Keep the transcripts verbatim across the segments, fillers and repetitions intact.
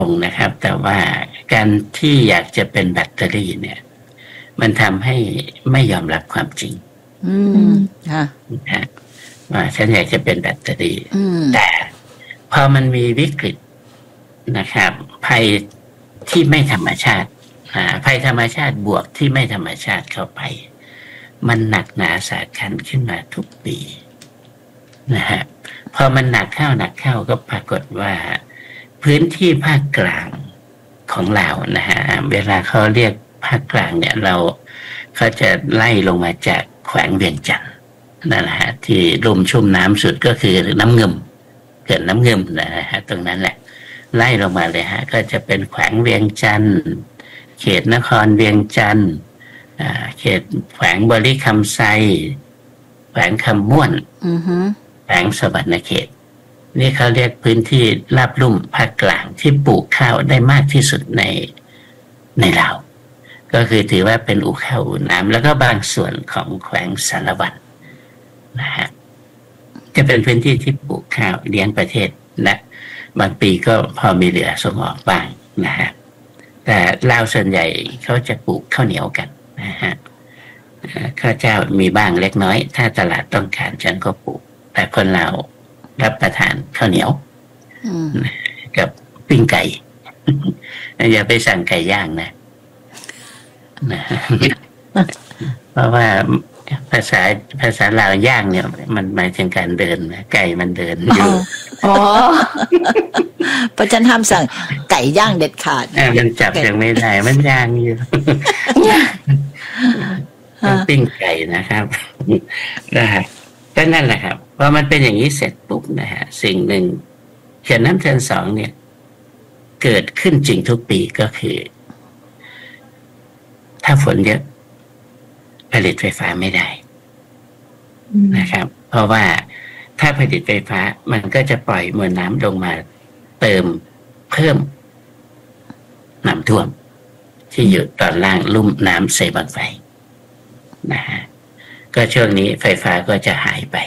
งนะครับแต่ว่าการที่อยากจะเป็นแบตเตอรี่เนี่ยมันทำให้ไม่ยอมรับความจริงอืมค่ะนะว่าฉันอยากจะเป็นแบตเตอรี่แต่พอมันมีวิกฤตนะครับภัยที่ไม่ธรรมชาติภัยธรรมชาติบวกที่ไม่ธรรมชาติเข้าไปมันหนักหนาสาหัสขึ้นมาทุกปีนะฮะพอมันหนักเข้าหนักเข้าก็ปรากฏว่าพื้นที่ภาคกลางของเรานะฮะเวลาเขาเรียกภาคกลางเนี่ยเราเขาจะไล่ลงมาจากแขวงเวียงจันทร์นั่นแหละฮะที่ลุ่มชุ่มน้ำสุดก็คือน้ำเงิมเกิดน้ำเงิมนะฮะตรงนั้นแหละไล่ลงมาเลยฮะก็จะเป็นแขวงเวียงจันทร์เขตนครเวียงจันทร์เขตแขวงบริคำไซแขวงคำม่วนแขวงสวรรณเขตนี่เขาเรียกพื้นที่ราบลุ่มภาคกลางที่ปลูกข้าวได้มากที่สุดในในลาวก็คือถือว่าเป็นอู่ข้าวอู่น้ำแล้วก็บางส่วนของแขวงสารวัตรนะฮะจะเป็นพื้นที่ที่ปลูกข้าวเลี้ยงประเทศและบางปีก็พอมีเหลือส่งออกบ้างนะฮะแต่ลาวส่วนใหญ่เขาจะปลูกข้าวเหนียวกันนะฮะข้าวเจ้ามีบ้างเล็กน้อยถ้าตลาดต้องการฉันก็ปลูกแต่คนลาวรับประทานข้าวเหนียวกับปิ้งไก่อย่าไปสั่งไก่ย่างนะนะเพราะว่าภาษาภาษาลาวย่างเนี่ยมันหมายถึงการเดินนะไก่มันเดินอยู่อ๋อเพราะฉันห้ามสั่งไก่ย่างเด็ดขาดมันจับยังไม่ได้มันย่างอยู่ปิ้งไก่นะครับนะฮะก็นั่นแหละครับพอมันเป็นอย่างนี้เสร็จปุ๊บนะฮะสิ่งหนึ่งเขื่อนน้ำเทินสองเนี่ยเกิดขึ้นจริงทุกปีก็คือถ้าฝนเยอะผลิตไฟฟ้าไม่ได้นะครับเพราะว่าถ้าผลิตไฟฟ้ามันก็จะปล่อยมวลน้ำลงมาเติมเพิ่มน้ำท่วมที่อยู่ตอนล่างลุ่มน้ำเซบังไฟนะฮะก็ช่วงนี้ไฟฟ้าก็จะหายไป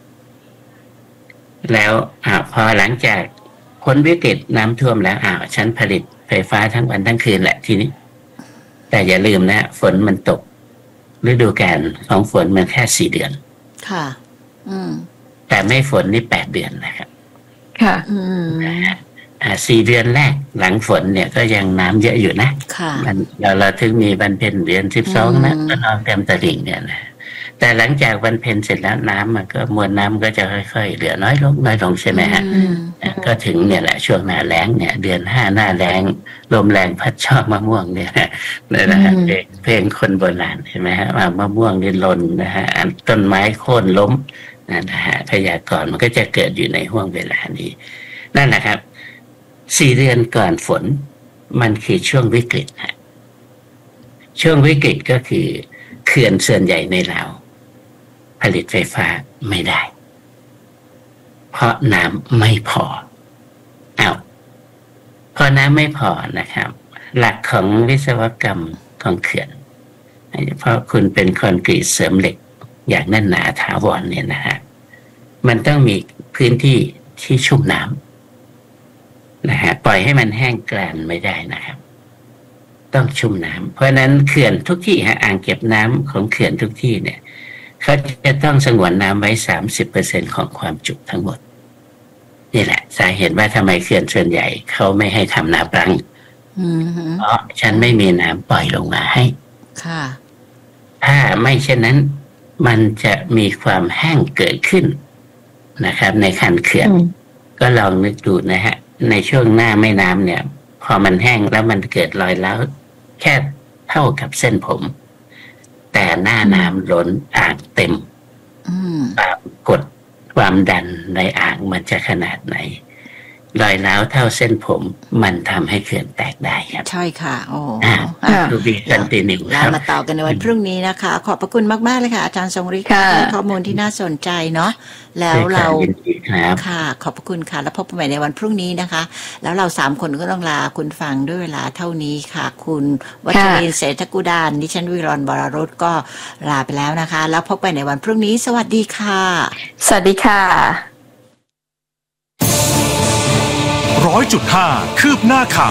แล้วอ่าพอหลังจากพ้นวิกฤตน้ำท่วมแล้วอ้าวฉันผลิตไฟฟ้าทั้งวันทั้งคืนแหละทีนี้แต่อย่าลืมนะฝนมันตกฤดูกาลของฝนมันแค่สี่เดือนค่ะอืมแต่ไม่ฝนนี่แปดเดือนนะครับค่ะอืมอ่าสี่เดือนแรกหลังฝนเนี่ยก็ยังน้ำเยอะอยู่นะค่ะมันเราเราถึงมีวันเพ็ญเดือนสิบสองนะก็นอนเต็มตลิ่งเนี่ยนะแต่หลังจากวันเพ็ญเสร็จแล้วน้ำมันก็มวลน้ำก็จะค่อยๆเหลือน้อยลงน้อยลงใช่ไหมฮะก็ถึงเนี่ยแหละช่วงหน้าแล้งเนี่ยเดือนห้าหน้าแล้งลมแรงพัดชอบมะม่วงเนี่ยนะนะฮะเพลงคนโบราณเห็นไหมฮะว่ามะม่วงนี่หล่นนะฮะต้นไม้โค่นล้มนะฮะพยากรณ์มันก็จะเกิดอยู่ในห่วงเวลานี้นั่นแหละครับสี่เดือนก่อนฝนมันคือช่วงวิกฤตฮะช่วงวิกฤตก็คือเขื่อนส่วนใหญ่ในลาวผลิตไฟฟ้าไม่ได้เพราะน้ำไม่พออ้าวพอน้ำไม่พอนะครับหลักของวิศวกรรมของเขื่อนเพราะคุณเป็นคอนกรีตเสริมเหล็กอย่างแน่นหนาถาวรเนี่ยนะฮะมันต้องมีพื้นที่ที่ชุ่มน้ำนะฮะปล่อยให้มันแห้งกร้านไม่ได้นะครับต้องชุ่มน้ำเพราะนั้นเขื่อนทุกที่ฮะอ่างเก็บน้ำของเขื่อนทุกที่เนี่ยเขาจะต้องสงวนน้ำไว้ สามสิบเปอร์เซ็นต์ ของความจุทั้งหมดนี่แหละสาเหตุว่าทำไมเขื่อนส่วนใหญ่เขาไม่ให้ทำนาปรังเพราะฉันไม่มีน้ำปล่อยลงมาให้ค่ะถ้าไม่เช่นนั้นมันจะมีความแห้งเกิดขึ้นนะครับในคันเขื่อนก็ลองนึกดูนะฮะในช่วงหน้าแม่น้ำเนี่ยพอมันแห้งแล้วมันเกิดรอยร้าวแค่เท่ากับเส้นผมแต่หน้าน้ำล้นอ่างเต็มความกดความดันในอ่างมันจะขนาดไหนรอยร้าวเท่าเส้นผมมันทำให้เขื่อนแตกได้ครับใช่ค่ะโอ้ดูดีกันตีหนึ่งเรามาต่อกันในวันพรุ่งนี้นะคะขอบพระคุณมากๆเลยค่ะอาจารย์ทรงฤทธิ์ค่ะข้อมูลที่น่าสนใจเนาะแล้วเราค่ะขอบพระคุณค่ะแล้วพบกันใหม่ในวันพรุ่งนี้นะคะแล้วเราสามคนก็ต้องลาคุณฟังด้วยเวลาเท่านี้ค่ะคุณวัชรินทร์เศรษฐกุดาลดิฉันวิรรณวรรุตก็ลาไปแล้วนะคะแล้วพบกันในวันพรุ่งนี้สวัสดีค่ะสวัสดีค่ะร้อยจุดห้าคืบหน้าข่าว